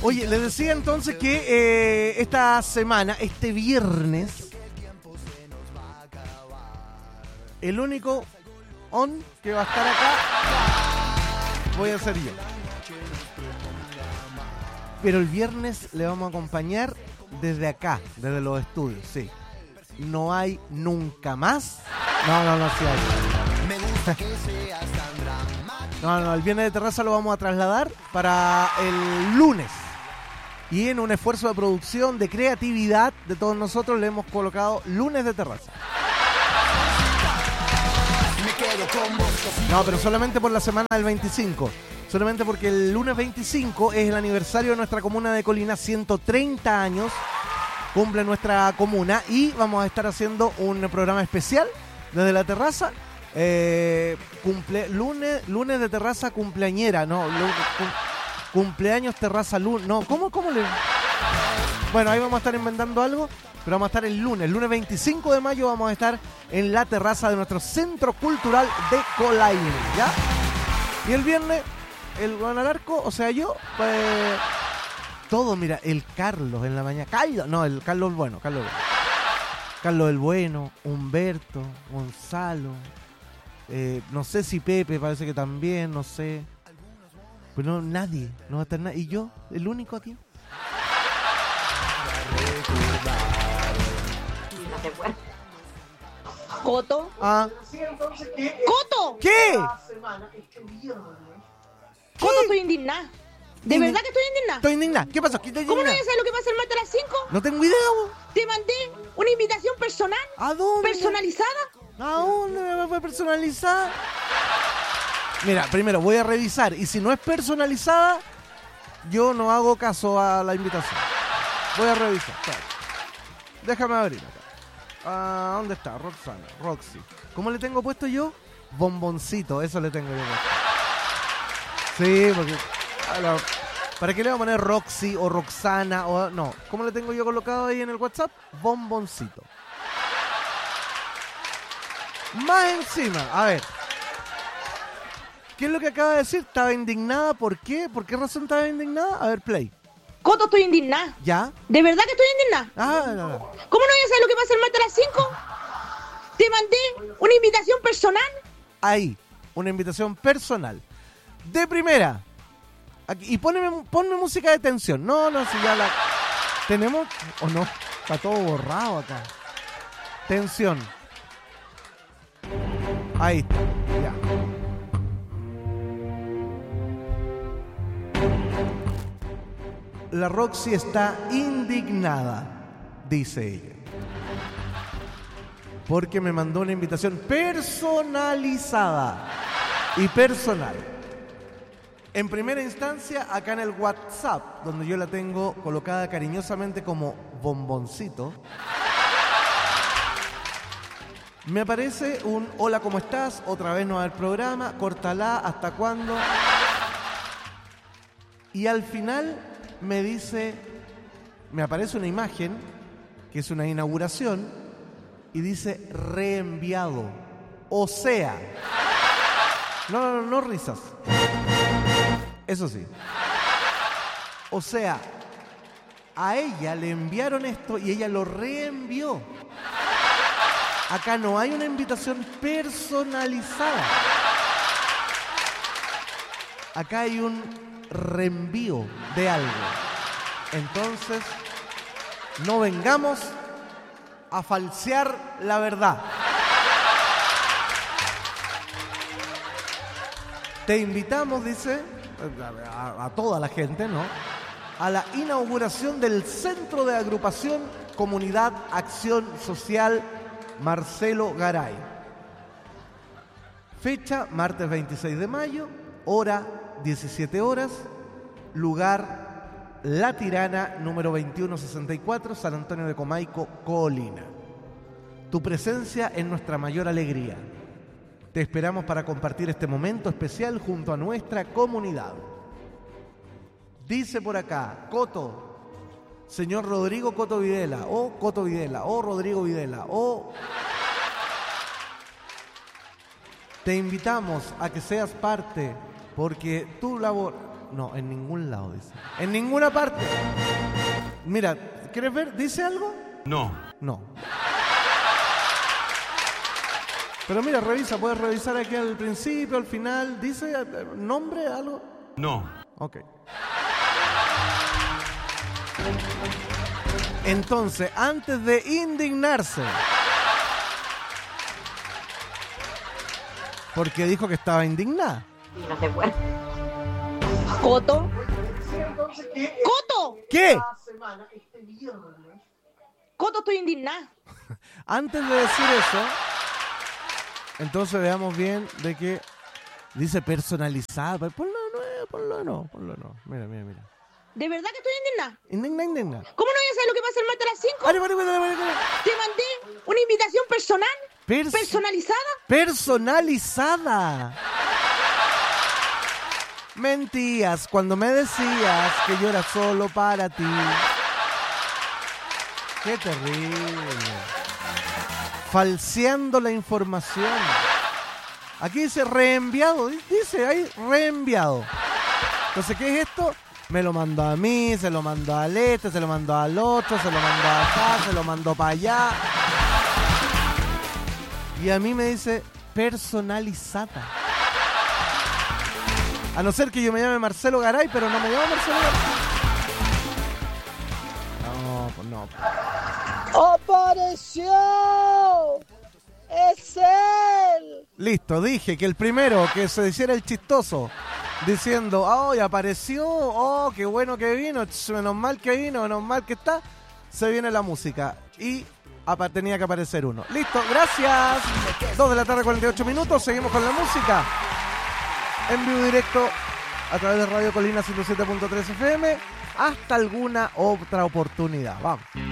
Oye, les decía entonces que esta semana, este viernes, el único on que va a estar acá voy a ser yo. Pero el viernes le vamos a acompañar desde acá, desde los estudios, sí. No hay nunca más. No, sí hay. No, el viernes de terraza lo vamos a trasladar para el lunes. Y en un esfuerzo de producción, de creatividad de todos nosotros, le hemos colocado lunes de terraza. No, pero solamente por la semana del 25. Solamente porque el lunes 25 es el aniversario de nuestra comuna de Colina, 130 años cumple nuestra comuna y vamos a estar haciendo un programa especial desde la terraza. Lunes de terraza cumpleañera, no, cumpleaños terraza lunes, no, ¿cómo le? Bueno, ahí vamos a estar inventando algo, pero vamos a estar el lunes 25 de mayo vamos a estar en la terraza de nuestro Centro Cultural de Colaine, ¿ya? Y el viernes, el Juan Alarco, o sea yo, pues, todo, mira, el Carlos en la mañana, el Carlos bueno, Carlos el Bueno, Humberto, Gonzalo, no sé si Pepe, parece que también, no sé. Pues no, nadie, no va a estar nadie. ¿Y yo? ¿El único aquí? ¿Coto? Ah. ¡Coto! ¿Qué? Coto, estoy indignada. ¿De verdad que estoy indignada? Estoy indignada. ¿Qué pasó? ¿Qué te ¿Cómo no voy a saber lo que pasa el martes a las 5? No tengo idea, vos. Te mandé una invitación personal. ¿A dónde? ¿Personalizada? ¿A dónde me fue personalizada? Mira, primero voy a revisar. Y si no es personalizada, yo no hago caso a la invitación. Voy a revisar. Claro. Déjame abrir acá. ¿Dónde está? Roxy. ¿Cómo le tengo puesto yo? Bomboncito, eso le tengo yo puesto. Sí, porque... ¿Para qué le voy a poner Roxy o Roxana? O no, ¿cómo le tengo yo colocado ahí en el WhatsApp? Bomboncito. Más encima, a ver. ¿Qué es lo que acaba de decir? Estaba indignada, ¿por qué? ¿Por qué razón estaba indignada? A ver, play. Coto, estoy indignada. ¿Ya? ¿De verdad que estoy indignada? No. ¿Cómo no voy a saber lo que pasa el martes a las 5? Te mandé una invitación personal. Ahí, una invitación personal. De primera. Aquí, y ponme música de tensión. No, si ya la... ¿Tenemos o no? Está todo borrado acá. Tensión. Ahí está, ya. La Roxy está indignada, dice ella. Porque me mandó una invitación personalizada y personal. En primera instancia, acá en el WhatsApp, donde yo la tengo colocada cariñosamente como bomboncito, me aparece un hola, ¿cómo estás? Otra vez no va el programa, córtala, ¿hasta cuándo? Y al final me aparece una imagen, que es una inauguración, y dice reenviado. O sea, no risas. Eso sí. O sea, a ella le enviaron esto y ella lo reenvió. Acá no hay una invitación personalizada. Acá hay un reenvío de algo. Entonces, no vengamos a falsear la verdad. Te invitamos, dice, a toda la gente, ¿no?, a la inauguración del Centro de Agrupación Comunidad Acción Social Marcelo Garay. Fecha, martes 26 de mayo, hora 17 horas, lugar La Tirana, número 2164, San Antonio de Comaico, Colina. Tu presencia es nuestra mayor alegría. Te esperamos para compartir este momento especial junto a nuestra comunidad. Dice por acá, Coto, señor Rodrigo Coto Videla, o Coto Videla, o Rodrigo Videla, o... Te invitamos a que seas parte, porque tu labor... No, en ningún lado dice. En ninguna parte. Mira, ¿quieres ver? ¿Dice algo? No. No. Pero mira, revisa, puedes revisar aquí al principio, al final. ¿Dice nombre, algo? No. Ok. Entonces, antes de indignarse, porque dijo que estaba indignada. Coto. ¡Coto! ¿Qué? Coto, estoy indignada. Antes de decir eso, entonces veamos bien de que dice personalizada. Ponlo no. Mira. ¿De verdad que estoy indignada? Indigna. ¿Cómo no voy a saber lo que pasa el martes a las 5? Vale. Te mandé una invitación personal, personalizada. Personalizada. Mentías cuando me decías que yo era solo para ti. Qué terrible. Falseando la información. Aquí dice reenviado. Dice ahí reenviado. Entonces, ¿qué es esto? Me lo mandó a mí, se lo mandó al este, se lo mandó al otro, se lo mandó acá, se lo mandó para allá. Y a mí me dice personalizada. A no ser que yo me llame Marcelo Garay, pero no me llamo Marcelo Garay. No. ¡Apareció! ¡Es él! Listo, dije que el primero que se hiciera el chistoso, diciendo, ¡ay, apareció! ¡Oh, qué bueno que vino! Menos mal que vino, menos mal que está. Se viene la música. Y tenía que aparecer uno. Listo, gracias. 2 de la tarde, 48 minutos. Seguimos con la música. En vivo directo a través de Radio Colina 107.3 FM. Hasta alguna otra oportunidad. Vamos.